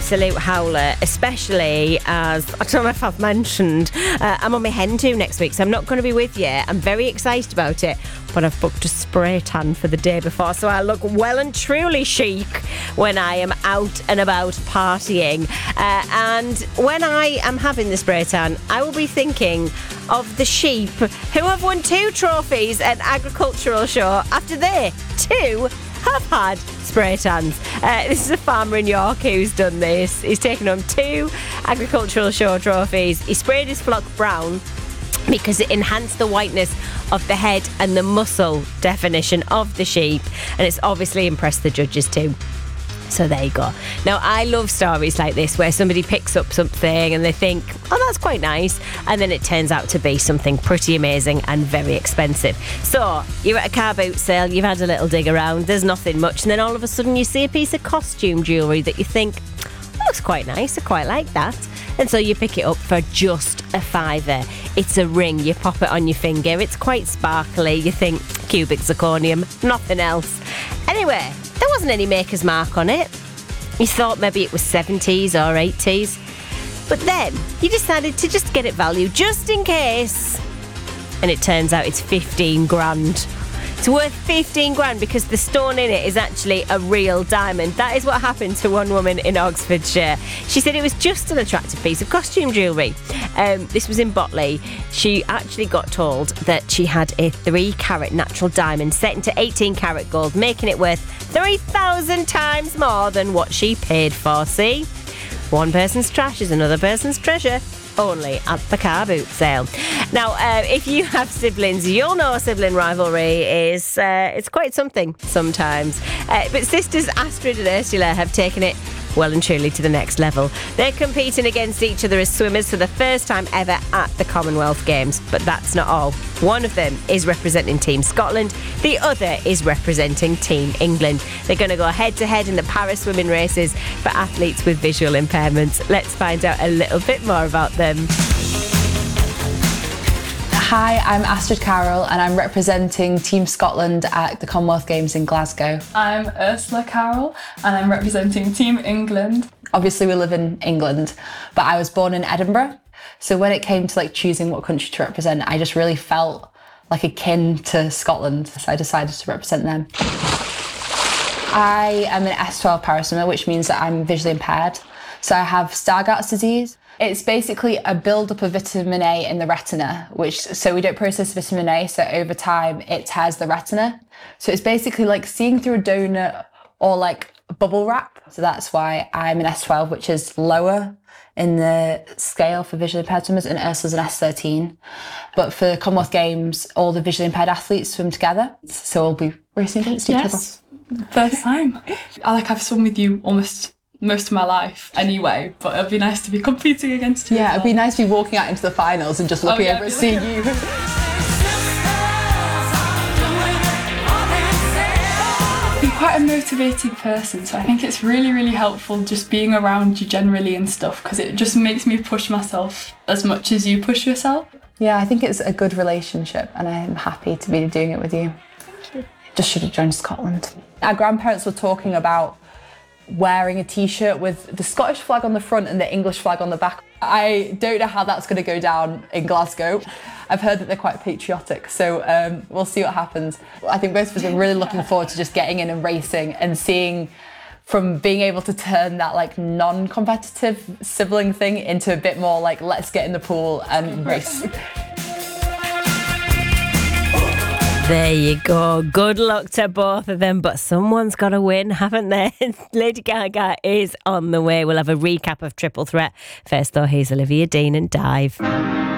absolute howler, especially as, I don't know if I've mentioned, I'm on my hen do next week, so I'm not going to be with you. I'm very excited about it, but I've booked a spray tan for the day before, so I look well and truly chic when I am out and about partying. And when I am having the spray tan, I will be thinking of the sheep who have won 2 trophies at Agricultural Show after they, too, have had spray tans. This is a farmer in York who's done this. He's taken home 2 Agricultural Show trophies. He sprayed his flock brown because it enhanced the whiteness of the head and the muscle definition of the sheep, and it's obviously impressed the judges too. So there you go. Now, I love stories like this where somebody picks up something and they think, oh, that's quite nice, and then it turns out to be something pretty amazing and very expensive. So you're at a car boot sale, you've had a little dig around, there's nothing much, and then all of a sudden you see a piece of costume jewellery that you think, looks quite nice, I quite like that. And so you pick it up for just a £5. It's a ring, you pop it on your finger, it's quite sparkly, you think cubic zirconium, nothing else. Anyway, there wasn't any maker's mark on it. You thought maybe it was 70s or 80s. But then you decided to just get it valued just in case. And it turns out it's 15 grand. It's worth 15 grand because the stone in it is actually a real diamond. That is what happened to one woman in Oxfordshire. She said it was just an attractive piece of costume jewellery. This was in Botley. She actually got told that she had a 3-carat natural diamond set into 18-carat gold, making it worth 3,000 times more than what she paid for. See? One person's trash is another person's treasure. Only at the car boot sale. Now, if you have siblings, you'll know sibling rivalry is it's quite something sometimes. But sisters Astrid and Ursula have taken it well and truly to the next level. They're competing against each other as swimmers for the first time ever at the Commonwealth Games. But that's not all. One of them is representing Team Scotland. The other is representing Team England. They're going to go head-to-head in the Paris swimming races for athletes with visual impairments. Let's find out a little bit more about them. Hi, I'm Astrid Carroll and I'm representing Team Scotland at the Commonwealth Games in Glasgow. I'm Ursula Carroll and I'm representing Team England. Obviously we live in England, but I was born in Edinburgh. So when it came to choosing what country to represent, I just really felt like akin to Scotland. So I decided to represent them. I am an S12 paraswimmer, which means that I'm visually impaired. So I have Stargardt's disease. It's basically a build-up of vitamin A in the retina, so we don't process vitamin A, so over time it tears the retina. So it's basically like seeing through a donut or like bubble wrap. So that's why I'm an S12, which is lower in the scale for visually impaired swimmers, and Ursula's an S13. But for the Commonwealth Games, all the visually impaired athletes swim together, so we'll be racing against each other. First time. I've swum with you almost most of my life anyway, but it'd be nice to be competing against you. Yeah, it'd be nice to be walking out into the finals and just looking over and seeing you. I'm quite a motivated person, so I think it's really, really helpful just being around you generally and stuff, because it just makes me push myself as much as you push yourself. Yeah, I think it's a good relationship and I'm happy to be doing it with you. Thank you. Just should have joined Scotland. Our grandparents were talking about wearing a t-shirt with the Scottish flag on the front and the English flag on the back. I don't know how that's going to go down in Glasgow. I've heard that they're quite patriotic, so we'll see what happens. I think both of us are really looking forward to just getting in and racing and seeing from being able to turn that non-competitive sibling thing into a bit more let's get in the pool and race. There you go. Good luck to both of them, but someone's got to win, haven't they? Lady Gaga is on the way. We'll have a recap of Triple Threat. First, though, here's Olivia Dean and Dive.